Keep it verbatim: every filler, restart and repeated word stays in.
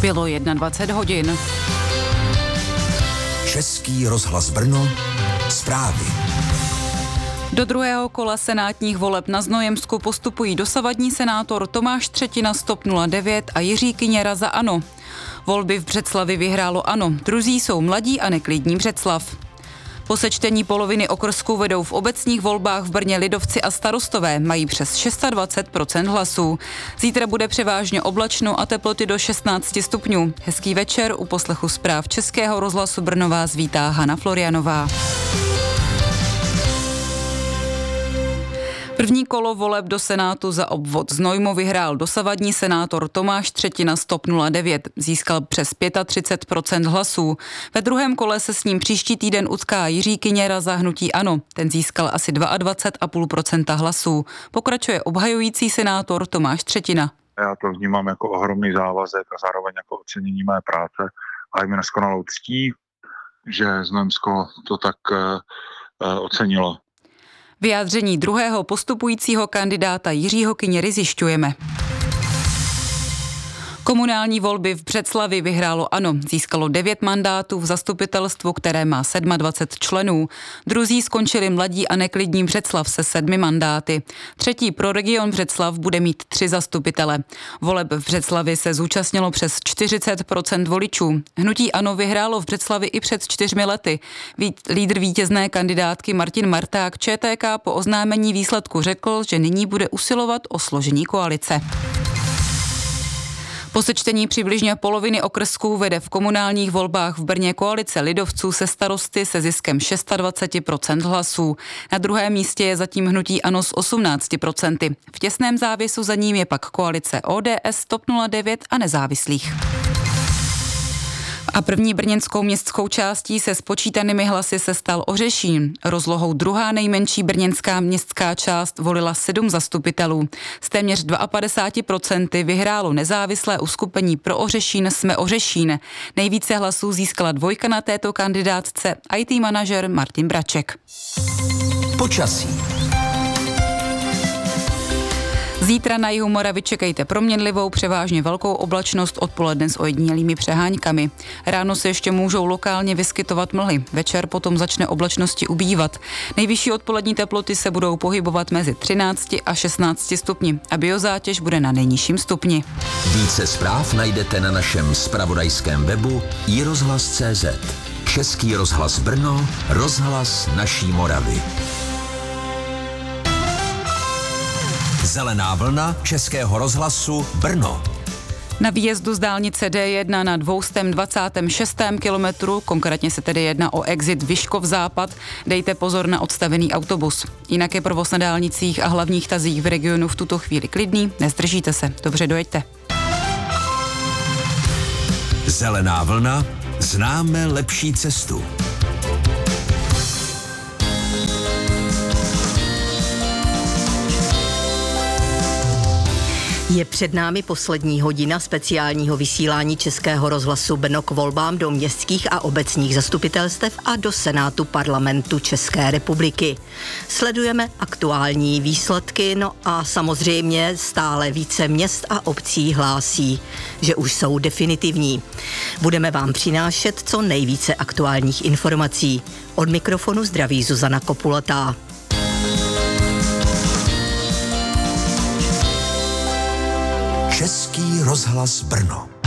Bylo dvacet jedna hodin. Český rozhlas Brno, zprávy. Do druhého kola senátních voleb na Znojemsku postupují dosavadní senátor Tomáš Třetina z T O P nula devět a Jiří Kyněra za ANO. Volby v Břeclavi vyhrálo ANO, druzí jsou Mladí a neklidní Břeclav. Po sečtení poloviny okrsků vedou v obecních volbách v Brně lidovci a starostové, mají přes dvacet šest procent hlasů. Zítra bude převážně oblačno a teploty do šestnáct stupňů. Hezký večer, u poslechu zpráv Českého rozhlasu Brno vás vítá Hana Florianová. První kolo voleb do Senátu za obvod Znojmo vyhrál dosavadní senátor Tomáš Třetina z T O P nula devět. Získal přes třicet pět procent hlasů. Ve druhém kole se s ním příští týden utká Jiří Kyněra za hnutí ANO. Ten získal asi dvacet dva celá pět procenta hlasů. Pokračuje obhajující senátor Tomáš Třetina. Já to vnímám jako ohromný závazek a zároveň jako ocenění mé práce. A je mi neskonalou ctí, že Znojemsko to tak uh, ocenilo. Vyjádření druhého postupujícího kandidáta Jiřího Kyněry zjišťujeme. Komunální volby v Břeclavi vyhrálo ANO. Získalo devět mandátů v zastupitelstvu, které má dvacet sedm členů. Druzí skončili Mladí a neklidní Břeclav se sedmi mandáty. Třetí pro region Břeclav bude mít tři zastupitele. Voleb v Břeclavi se zúčastnilo přes čtyřicet procent voličů. Hnutí ANO vyhrálo v Břeclavi i před čtyřmi lety. Lídr vítězné kandidátky Martin Marták ČTK po oznámení výsledku řekl, že nyní bude usilovat o složení koalice. Po sečtení přibližně poloviny okrsků vede v komunálních volbách v Brně koalice lidovců se starosty se ziskem dvacet šest procent hlasů. Na druhém místě je zatím hnutí ANO s osmnáct procent. V těsném závěsu za ním je pak koalice O D S, T O P nula devět a nezávislých. A první brněnskou městskou částí se spočítanými hlasy se stal Ořešín. Rozlohou druhá nejmenší brněnská městská část volila sedm zastupitelů. Z téměř padesát dva procent vyhrálo nezávislé uskupení Pro Ořešín Jsme Ořešín. Nejvíce hlasů získala dvojka na této kandidátce, í té manažer Martin Braček. Počasí. Zítra na jihu Moravy čekejte proměnlivou, převážně velkou oblačnost, odpoledne s ojedinělými přehánkami. Ráno se ještě můžou lokálně vyskytovat mlhy, večer potom začne oblačnosti ubývat. Nejvyšší odpolední teploty se budou pohybovat mezi třináct a šestnáct stupni a biozátěž bude na nejnižším stupni. Více zpráv najdete na našem zpravodajském webu i rozhlas tečka cé zet. Český rozhlas Brno, rozhlas naší Moravy. Zelená vlna Českého rozhlasu Brno. Na výjezdu z dálnice D jedna na dvě dvacet šest kilometru, konkrétně se tedy jedná o exit Vyškov západ, dejte pozor na odstavený autobus. Jinak je provoz na dálnicích a hlavních tazích v regionu v tuto chvíli klidný, nezdržíte se, dobře dojeďte. Zelená vlna, známe lepší cestu. Je před námi poslední hodina speciálního vysílání Českého rozhlasu Brno k volbám do městských a obecních zastupitelstev a do Senátu Parlamentu České republiky. Sledujeme aktuální výsledky, no a samozřejmě stále více měst a obcí hlásí, že už jsou definitivní. Budeme vám přinášet co nejvíce aktuálních informací. Od mikrofonu zdraví Zuzana Kopulatá. Český rozhlas Brno.